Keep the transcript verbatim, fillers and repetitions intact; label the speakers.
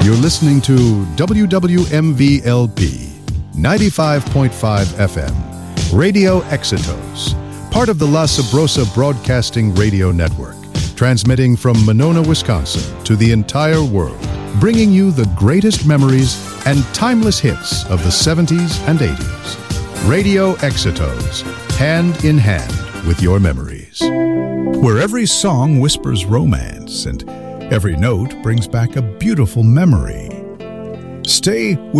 Speaker 1: You're listening to W W M V L P ninety-five point five F M, Radio Exitos, part of the La Sabrosa Broadcasting Radio Network, transmitting from Monona, Wisconsin to the entire world, bringing you the greatest memories and timeless hits of the seventies and eighties. Radio Exitos, hand in hand with your memories. Where every song whispers romance and every note brings back a beautiful memory. Stay